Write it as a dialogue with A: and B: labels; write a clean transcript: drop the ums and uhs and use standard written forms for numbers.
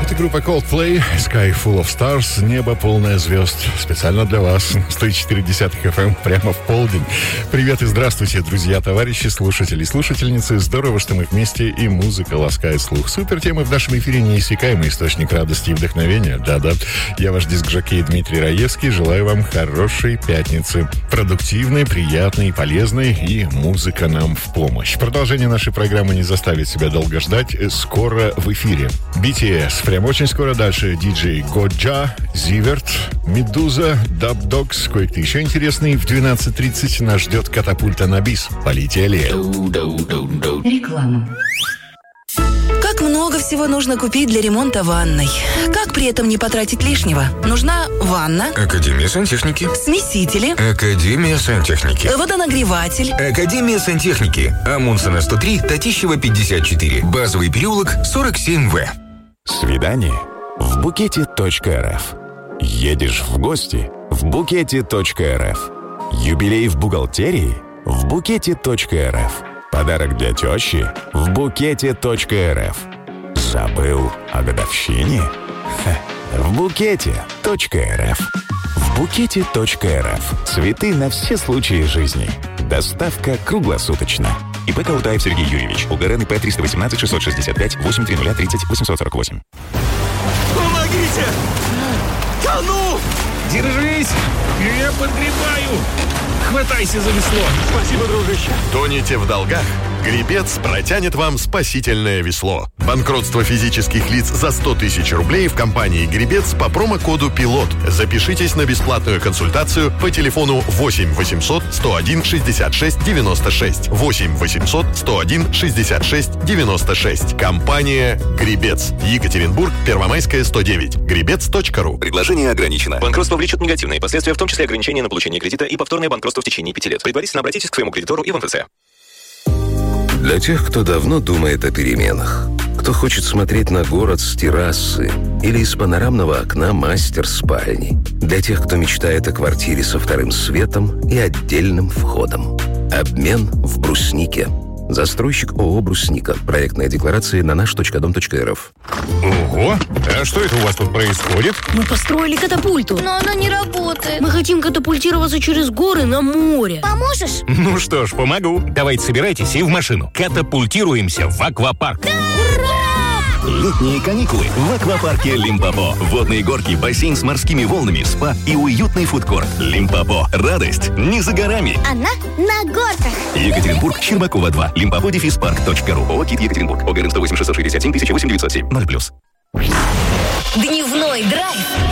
A: Это группа Coldplay, Sky Full of Stars, небо полное звезд. Специально для вас, 104.10 FM, прямо в полдень. Привет и здравствуйте, друзья, товарищи, слушатели и слушательницы. Здорово, что мы вместе, и музыка ласкает слух. Супер темы в нашем эфире, неиссякаемый источник радости и вдохновения. Да-да, я ваш диск-жокей Дмитрий Раевский. Желаю вам хорошей пятницы. Продуктивной, приятной, полезной, и музыка нам в помощь. Продолжение нашей программы не заставит себя долго ждать. Скоро в эфире. BTS. Прям очень скоро дальше диджей Годжа, Зиверт, Медуза, Dub Dogs, кое-кто еще интересный. В 12:30 нас ждет катапульта на бис. Полетели.
B: Реклама. Как много всего нужно купить для ремонта ванной. Как при этом не потратить лишнего? Нужна ванна.
C: Академия сантехники.
B: Смесители.
C: Академия сантехники.
B: Водонагреватель.
C: Академия сантехники. Амундсена 103, Татищева 54. Базовый переулок 47В.
D: Свидание в букете.рф. Едешь в гости в букете.рф. Юбилей в бухгалтерии в букете.рф. Подарок для тещи в букете.рф. Забыл о годовщине? В букете.рф. В букете.рф. Цветы на все случаи жизни. Доставка круглосуточно. ИП Каутаев Сергей Юрьевич. УГРН ИП 318 665 830 30 848.
E: Помогите! Тону!
F: Держись! Я подгребаю! Хватайся за весло!
E: Спасибо, дружище!
G: Тонете в долгах? Гребец протянет вам спасительное весло. Банкротство физических лиц за 100 тысяч рублей в компании «Гребец» по промокоду «Пилот». Запишитесь на бесплатную консультацию по телефону 8 800 101 66 96. 8 800 101 66 96. Компания «Гребец». Екатеринбург, Первомайская, 109. Гребец.ру.
H: Предложение ограничено. Банкротство влечет негативные последствия, в том числе ограничение на получение кредита и повторное банкротство в течение 5 лет. Предварительно обратитесь к своему кредитору и в МФЦ.
I: Для тех, кто давно думает о переменах, кто хочет смотреть на город с террасы или из панорамного окна мастер-спальни, для тех, кто мечтает о квартире со вторым светом и отдельным входом. Обмен в бруснике. Застройщик ООО «Брусника». Проектная декларация на наш.дом.рф.
A: Ого! А что это у вас тут происходит?
J: Мы построили катапульту.
K: Но она не работает.
J: Мы хотим катапультироваться через горы на море.
K: Поможешь?
F: Ну что ж, помогу. Давайте собирайтесь и в машину. Катапультируемся в аквапарк.
H: Летние каникулы в аквапарке Лимпопо. Водные горки, бассейн с морскими волнами, спа и уютный фудкорт. Лимпопо. Радость не за горами.
K: Она на горках.
H: Екатеринбург, Щербакова 2. Limpopo-park.ru. ООО «КИТ Екатеринбург». ОГРН 108 667 80907. 0+.
B: Дневной драйв